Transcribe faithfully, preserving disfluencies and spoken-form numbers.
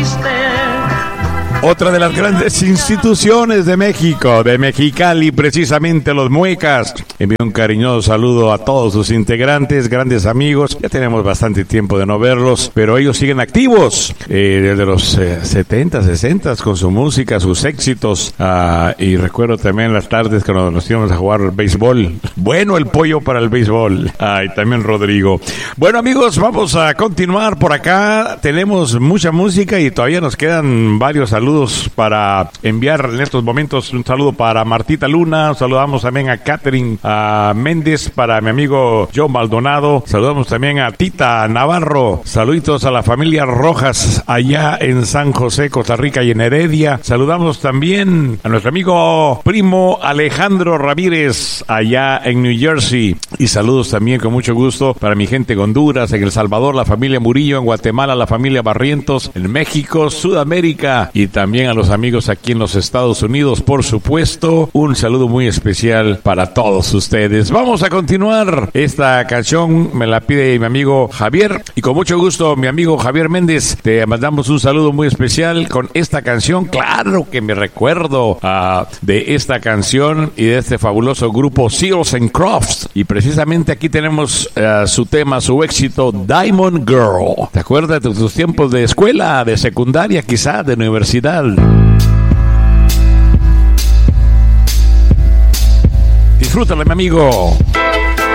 triste. Otra de las grandes instituciones de México, de Mexicali, precisamente los Muecas. Envío un cariñoso saludo a todos sus integrantes, grandes amigos. Ya tenemos bastante tiempo de no verlos, pero ellos siguen activos eh, desde los eh, setenta, sesenta con su música, sus éxitos. Ah, y recuerdo también las tardes cuando nos íbamos a jugar béisbol. Bueno, el pollo para el béisbol. Ah, y también Rodrigo. Bueno, amigos, vamos a continuar por acá. Tenemos mucha música y todavía nos quedan varios saludos para enviar en estos momentos. Un saludo para Martita Luna, saludamos también a Catherine a Méndez, para mi amigo Joe Maldonado, saludamos también a Tita Navarro, saluditos a la familia Rojas allá en San José, Costa Rica y en Heredia. Saludamos también a nuestro amigo primo Alejandro Ramírez allá en New Jersey, y saludos también con mucho gusto para mi gente en Honduras, en El Salvador, la familia Murillo, en Guatemala, la familia Barrientos, en México, Sudamérica, y también a los amigos aquí en los Estados Unidos, por supuesto. Un saludo muy especial para todos ustedes. Vamos a continuar. Esta canción me la pide mi amigo Javier, y con mucho gusto, mi amigo Javier Méndez, te mandamos un saludo muy especial con esta canción. Claro que me recuerdo uh, de esta canción y de este fabuloso grupo Seals and Crofts, y precisamente aquí tenemos uh, su tema, su éxito, Diamond Girl. ¿Te acuerdas de tus tiempos de escuela, de secundaria, quizá de universidad? Disfrútala, mi amigo.